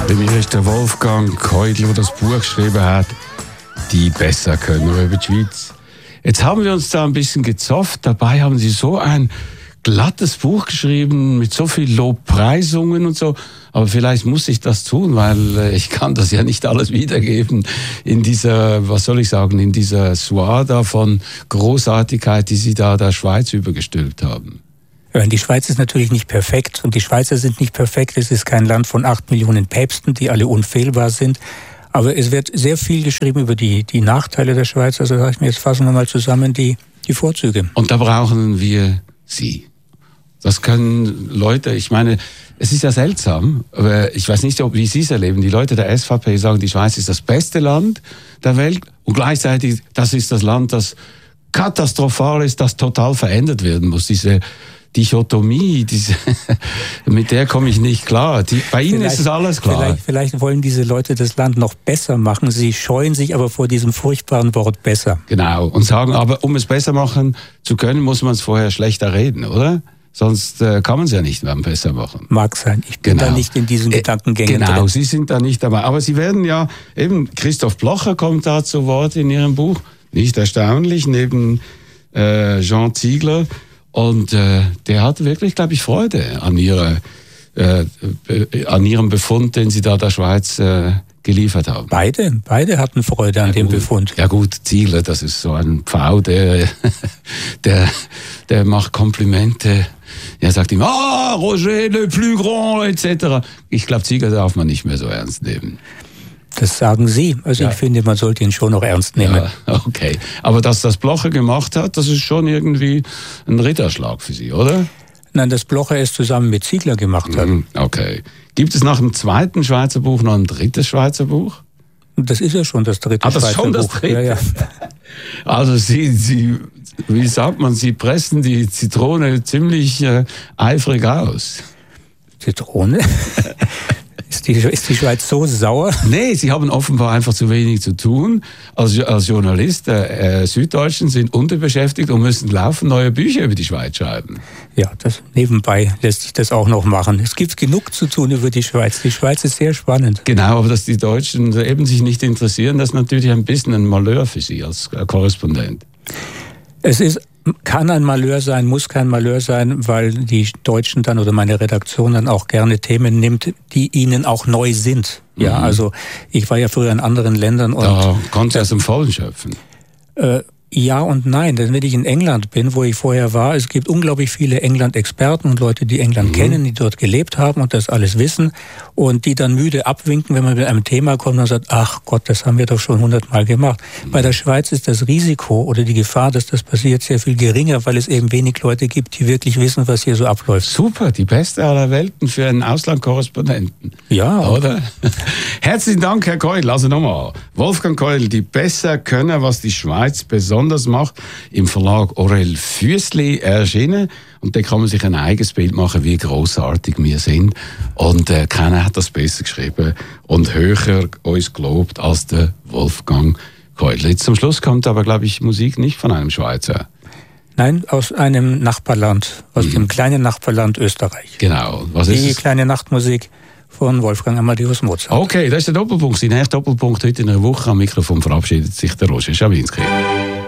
Bei mir ist der Wolfgang Keudel, der das Buch geschrieben hat, «Die besser können» über die Schweiz. Jetzt haben wir uns da ein bisschen gezofft. Dabei haben Sie so ein glattes Buch geschrieben mit so viel Lobpreisungen und so. Aber vielleicht muss ich das tun, weil ich kann das ja nicht alles wiedergeben in dieser, was soll ich sagen, in dieser Suada von Großartigkeit, die Sie da der Schweiz übergestülpt haben. Die Schweiz ist natürlich nicht perfekt und die Schweizer sind nicht perfekt. Es ist kein Land von 8 Millionen Päpsten, die alle unfehlbar sind. Aber es wird sehr viel geschrieben über die Nachteile der Schweiz. Also sage ich mir, jetzt fassen wir mal zusammen die Vorzüge. Und da brauchen wir Sie. Das können Leute, ich meine, es ist ja seltsam, aber ich weiß nicht, wie Sie es erleben. Die Leute der SVP sagen, die Schweiz ist das beste Land der Welt und gleichzeitig, das ist das Land, das katastrophal ist, das total verändert werden muss. Diese Dichotomie, mit der komme ich nicht klar. Bei Ihnen ist es alles klar. Vielleicht wollen diese Leute das Land noch besser machen. Sie scheuen sich aber vor diesem furchtbaren Wort besser. Genau. Und sagen, aber um es besser machen zu können, muss man es vorher schlechter reden, oder? Sonst kann man es ja nicht mehr besser machen. Mag sein. Ich bin da nicht in diesen Gedankengängen drin. Sie sind da nicht dabei. Aber Sie werden ja, eben Christoph Blocher kommt da zu Wort in Ihrem Buch. Nicht erstaunlich, neben Jean Ziegler. Und der hat wirklich, glaube ich, Freude an ihrem Befund, den Sie da der Schweiz geliefert haben. Beide hatten Freude an dem Befund. Ja gut, Ziegler, das ist so ein Pfau, der macht Komplimente. Er sagt ihm, Roger le plus grand, etc. Ich glaube, Ziegler darf man nicht mehr so ernst nehmen. Das sagen Sie. Also ich finde, man sollte ihn schon noch ernst nehmen. Ja, okay. Aber dass das Blocher gemacht hat, das ist schon irgendwie ein Ritterschlag für Sie, oder? Nein, dass Blocher es zusammen mit Ziegler gemacht hat. Okay. Gibt es nach dem zweiten Schweizer Buch noch ein drittes Schweizer Buch? Das ist ja schon das dritte Schweizer Buch. Das ist schon das dritte? Ja. Also Sie, wie sagt man, Sie pressen die Zitrone ziemlich eifrig aus. Zitrone? Ist die Schweiz so sauer? Nee, sie haben offenbar einfach zu wenig zu tun. Als Journalist der Süddeutschen sind unterbeschäftigt und müssen laufend neue Bücher über die Schweiz schreiben. Ja, nebenbei lässt sich das auch noch machen. Es gibt genug zu tun über die Schweiz. Die Schweiz ist sehr spannend. Genau, aber dass die Deutschen eben sich nicht interessieren, das ist natürlich ein bisschen ein Malheur für Sie als Korrespondent. Kann ein Malheur sein, muss kein Malheur sein, weil die Deutschen dann oder meine Redaktion dann auch gerne Themen nimmt, die ihnen auch neu sind. Ja, also ich war ja früher in anderen Ländern und da konnte er aus dem Vollen schöpfen. Ja und nein, denn wenn ich in England bin, wo ich vorher war, es gibt unglaublich viele England-Experten und Leute, die England kennen, die dort gelebt haben und das alles wissen und die dann müde abwinken, wenn man mit einem Thema kommt und sagt, ach Gott, das haben wir doch schon 100-mal gemacht. Bei der Schweiz ist das Risiko oder die Gefahr, dass das passiert, sehr viel geringer, weil es eben wenig Leute gibt, die wirklich wissen, was hier so abläuft. Super, die beste aller Welten für einen Auslandkorrespondenten. Ja. Oder? Herzlichen Dank, Herr Keudel. Also nochmal, Wolfgang Keudel, die besser können, was die Schweiz besonders macht, im Verlag Orell Füssli erschienen. Und da kann man sich ein eigenes Bild machen, wie grossartig wir sind. Und keiner hat das besser geschrieben und höher uns gelobt als der Wolfgang Keudel. Jetzt zum Schluss kommt aber, glaube ich, Musik nicht von einem Schweizer. Nein, aus einem Nachbarland, aus dem kleinen Nachbarland Österreich. Genau. Was ist die es? Kleine Nachtmusik von Wolfgang Amadeus Mozart. Okay, das ist der Doppelpunkt. Sein nächster Doppelpunkt heute in einer Woche. Am Mikrofon verabschiedet sich der Roger Schawinski.